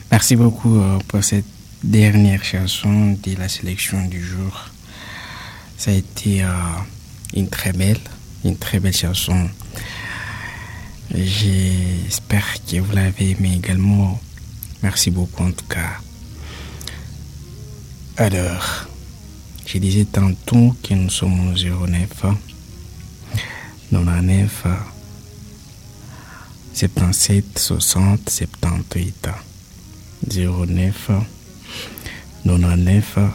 Merci beaucoup pour cette dernière chanson de la sélection du jour. Ça a été une très belle chanson. J'espère que vous l'avez aimé également. Merci beaucoup en tout cas. Alors, je disais tantôt que nous sommes au 09 99 77 60 78 09 99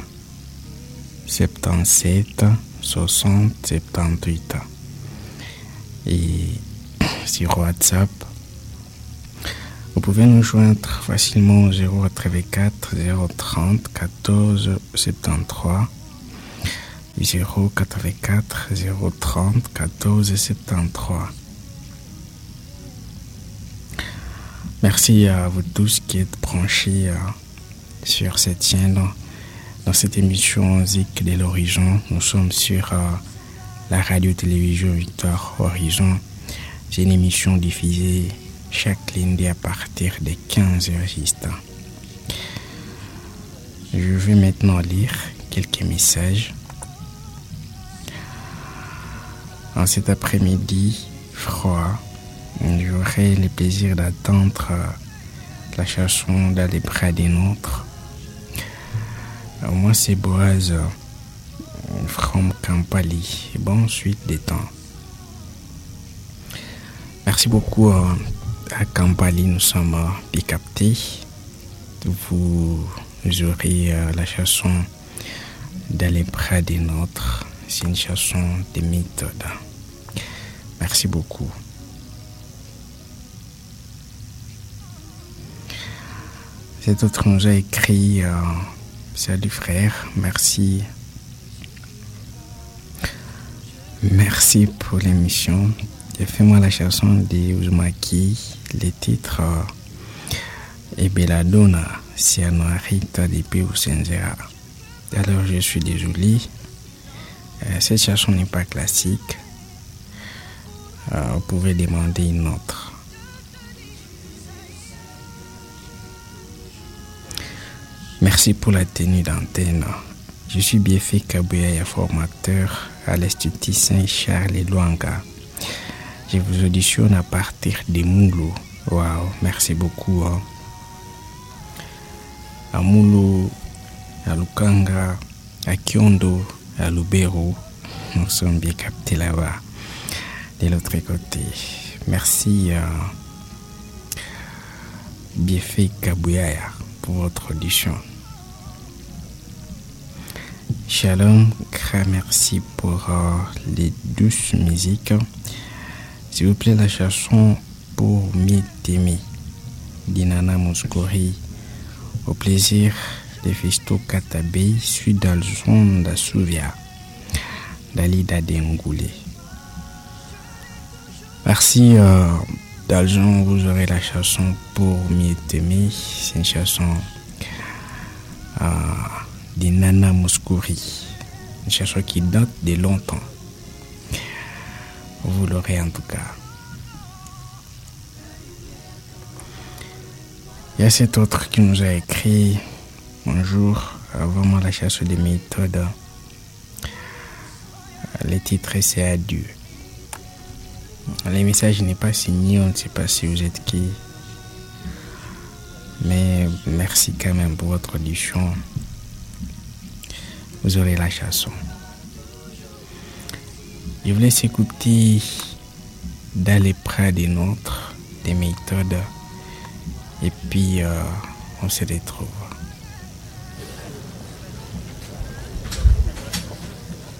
77 60 78 et sur WhatsApp vous pouvez nous joindre facilement au 084 030 14 73 084 030 14 73. Merci à vous tous qui êtes branchés sur cette chaîne. Dans cette émission Zik de l'Horizon, nous sommes sur la radio-télévision Victoire Horizon. C'est une émission diffusée chaque lundi à partir de 15h juste. Je vais maintenant lire quelques messages. En cet après-midi froid, j'aurai le plaisir d'attendre la chanson dans les bras des nôtres. Moi, c'est Boaz from Kampali. Bonne suite des temps. Merci beaucoup à Kampali. Nous sommes bien captés. Vous aurez la chanson dans les bras des nôtres. C'est une chanson de méthode. Merci beaucoup. Cet autre nous a écrit salut frère, merci pour l'émission. Fais-moi la chanson de Uzumaki, le titre est Belladonna, Siano Rita de Peusenzera. Alors je suis désolé, cette chanson n'est pas classique. Vous pouvez demander une autre. Merci pour la tenue d'antenne. Je suis Biefé Kabouya, formateur à l'Institut Saint-Charles Luanga. Je vous auditionne à partir de Moulou. Waouh, merci beaucoup. À Moulou, à Lukanga, à Kiondo, à Lubero, nous sommes bien captés là-bas, de l'autre côté. Merci Biefé Kabouya pour votre audition. Shalom, grand merci pour les douces musiques. S'il vous plaît, la chanson pour mieux t'aimer d'Inana Mouskouri. Au plaisir de Festo Katabé, suis dans le son d'Assouvia, d'Alida Dengoulé. Merci, Daljon, vous aurez la chanson pour mieux t'aimer. C'est une chanson d'Inana Mouskouri, une chanson qui date de longtemps. Vous l'aurez en tout cas. Il y a cet autre qui nous a écrit bonjour, vraiment la chanson des méthodes. Le titre c'est Adieu. Le message n'est pas signé, on ne sait pas si vous êtes qui. Mais merci quand même pour votre audition. Vous aurez la chanson. Je vous laisse écouter dans les bras des nôtres, des méthodes. Et puis, on se retrouve.